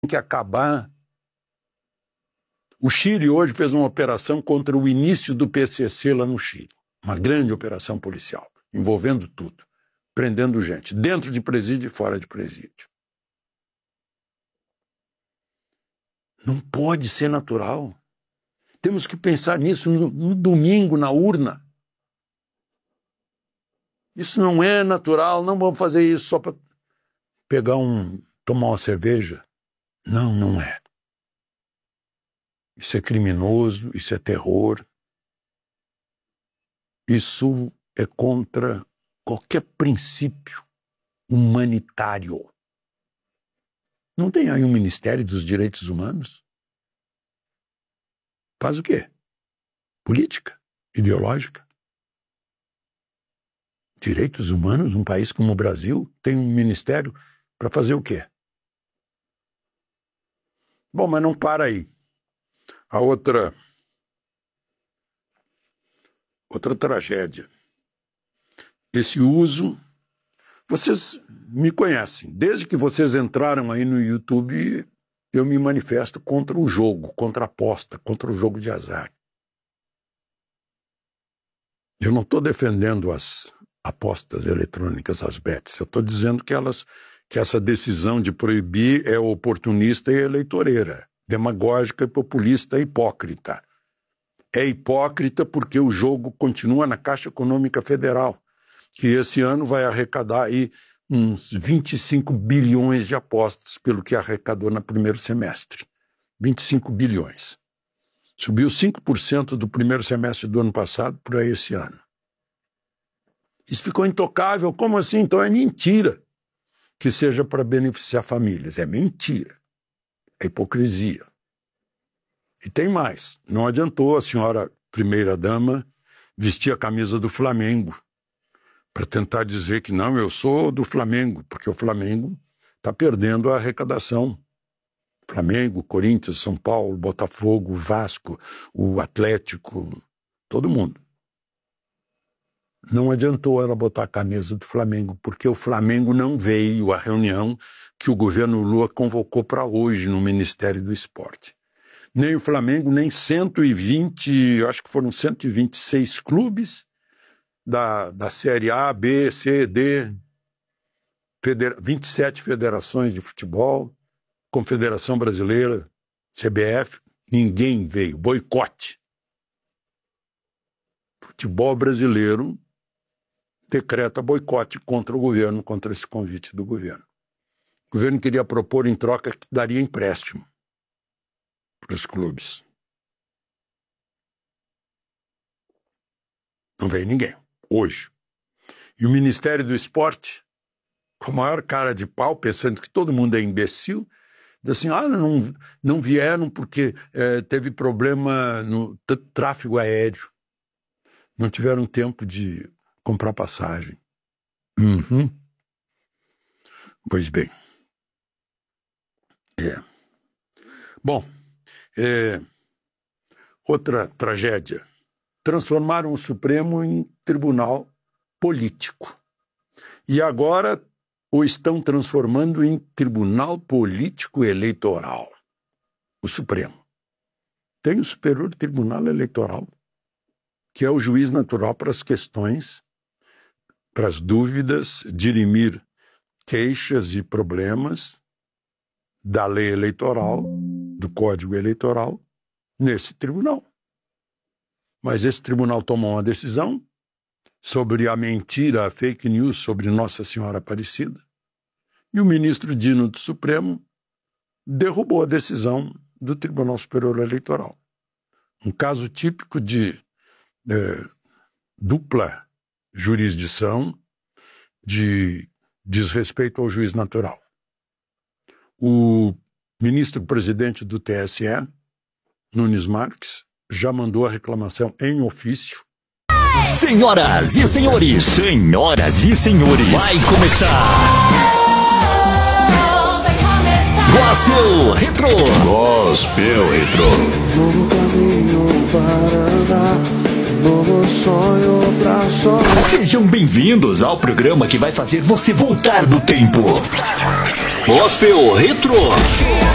que acabar. O Chile hoje fez uma operação contra o início do PCC lá no Chile. Uma grande operação policial, envolvendo tudo, prendendo gente, dentro de presídio e fora de presídio. Não pode ser natural. Temos que pensar nisso no domingo, na urna. Isso não é natural, não vamos fazer isso só para tomar uma cerveja. Não, não é. Isso é criminoso, isso é terror. Isso é contra qualquer princípio humanitário. Não tem aí um Ministério dos Direitos Humanos? Faz o quê? Política? Ideológica? Direitos humanos, num país como o Brasil, tem um ministério para fazer o quê? Bom, mas não para aí. A outra tragédia. Esse uso... Vocês me conhecem. Desde que vocês entraram aí no YouTube, eu me manifesto contra o jogo, contra a aposta, contra o jogo de azar. Eu não estou defendendo as apostas eletrônicas, as bets. Eu estou dizendo que essa decisão de proibir é oportunista e eleitoreira, demagógica e populista e hipócrita. É hipócrita porque o jogo continua na Caixa Econômica Federal, que esse ano vai arrecadar aí uns 25 bilhões de apostas, pelo que arrecadou no primeiro semestre. 25 bilhões. Subiu 5% do primeiro semestre do ano passado para esse ano. Isso ficou intocável. Como assim? Então é mentira que seja para beneficiar famílias. É mentira. É hipocrisia. E tem mais. Não adiantou a senhora primeira-dama vestir a camisa do Flamengo para tentar dizer que não, eu sou do Flamengo, porque o Flamengo está perdendo a arrecadação. Flamengo, Corinthians, São Paulo, Botafogo, Vasco, o Atlético, todo mundo. Não adiantou ela botar a camisa do Flamengo, porque o Flamengo não veio à reunião que o governo Lula convocou para hoje no Ministério do Esporte. Nem o Flamengo, nem 120, acho que foram 126 clubes, da Série A, B, C, D, 27 federações de futebol, Confederação Brasileira, CBF, ninguém veio, boicote. Futebol brasileiro decreta boicote contra o governo, contra esse convite do governo. O governo queria propor em troca que daria empréstimo para os clubes. Não veio ninguém. Hoje. E o Ministério do Esporte, com a maior cara de pau, pensando que todo mundo é imbecil, diz assim, não vieram porque teve problema no tráfego aéreo. Não tiveram tempo de comprar passagem. Uhum. Pois bem. Bom, outra tragédia. Transformaram o Supremo em tribunal político. E agora o estão transformando em tribunal político eleitoral. O Supremo. Tem o Superior Tribunal Eleitoral, que é o juiz natural para as questões, para as dúvidas, dirimir queixas e problemas da lei eleitoral, do Código Eleitoral, nesse tribunal. Mas esse tribunal tomou uma decisão sobre a mentira, a fake news sobre Nossa Senhora Aparecida, e o ministro Dino do Supremo derrubou a decisão do Tribunal Superior Eleitoral. Um caso típico de dupla jurisdição, de desrespeito ao juiz natural. O ministro-presidente do TSE, Nunes Marques, já mandou a reclamação em ofício. Senhoras e senhores, vai começar Gospel Retro. Novo caminho para andar, novo sonho pra sonhar. Sejam bem-vindos ao programa que vai fazer você voltar no tempo. Gospel Retro.